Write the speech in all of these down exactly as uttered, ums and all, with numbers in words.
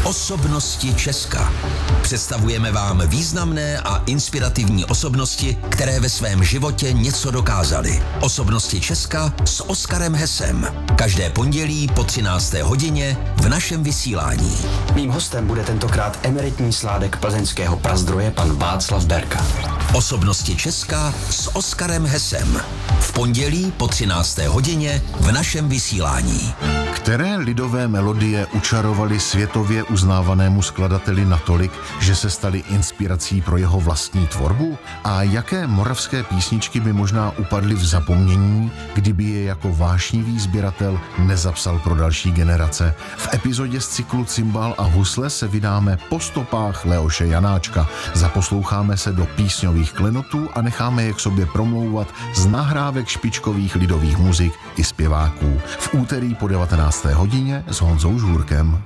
Osobnosti Česka. Představujeme vám významné a inspirativní osobnosti, které ve svém životě něco dokázaly. Osobnosti Česka s Oskarem Hesem. Každé pondělí po třinácté hodině v našem vysílání. Mým hostem bude tentokrát emeritní sládek plzeňského Prazdroje pan Václav Berka. Osobnosti Česka s Oskarem Hesem. V pondělí po třinácté hodině v našem vysílání. Které lidové melodie učarovaly světově uznávanému skladateli natolik, že se staly inspirací pro jeho vlastní tvorbu? A jaké moravské písničky by možná upadly v zapomnění, kdyby je jako vášnivý sběratel nezapsal pro další generace? V epizodě z cyklu Cimbál a husle se vydáme po stopách Leoše Janáčka. Zaposloucháme se do písňových klenotů a necháme je k sobě promlouvat z nahrávek špičkových lidových muzik i zpěváků. V úterý po devatenácté hodině s Honzou Žůrkem.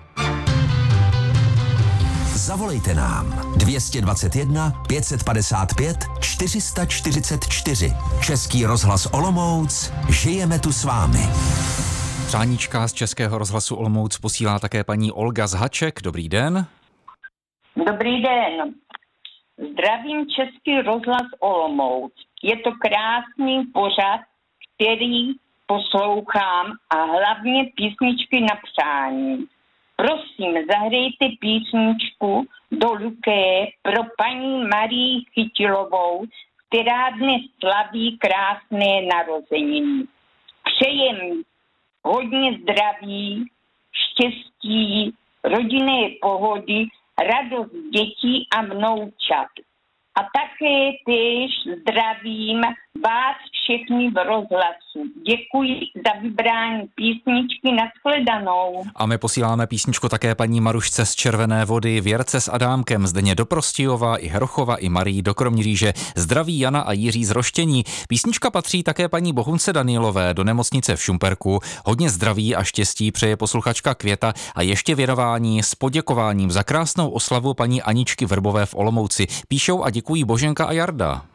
Zavolejte nám dvě stě dvacet jedna pět set padesát pět čtyři sta čtyřicet čtyři. Český rozhlas Olomouc, žijeme tu s vámi. Přáníčka z Českého rozhlasu Olomouc posílá také paní Olga z Haček. Dobrý den. Dobrý den. Zdravím Český rozhlas Olomouc. Je to krásný pořad, který poslouchám, a hlavně písničky na přání. Prosím, zahrejte písničku do Luké pro paní Marii Chytilovou, která dnes slaví krásné narozeniny. Přejem hodně zdraví, štěstí, rodinné pohody, radost dětí a vnoučat. A také též zdravím vás všechny v rozhlasu. Děkuji za vybrání písničky, nashledanou. A my posíláme písničku také paní Marušce z Červené Vody, Věrce s Adámkem, Zdeně do Prostějova, i Hrochova, i Marii do Kroměříže. Zdraví Jana a Jiří z Roštění. Písnička patří také paní Bohunce Danielové do nemocnice v Šumperku. Hodně zdraví a štěstí přeje posluchačka Květa a ještě věnování s poděkováním za krásnou oslavu paní Aničky Vrbové v Olomouci. Píšou a děkují Boženka a Jarda.